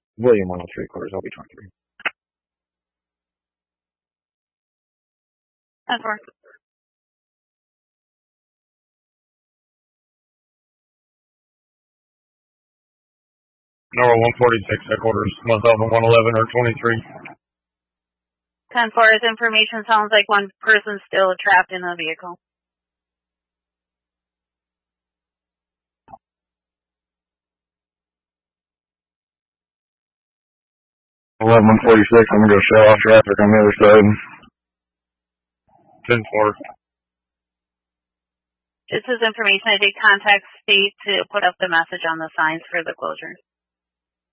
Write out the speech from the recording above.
William 103 quarters, LB 23. 10-4. Number 146 headquarters, myself and 111 or 23. 10-4, his information sounds like one person still trapped in the vehicle. 11-146, I'm gonna go shut off traffic on the other side. 10-4. This is information. I did contact state to put up the message on the signs for the closure.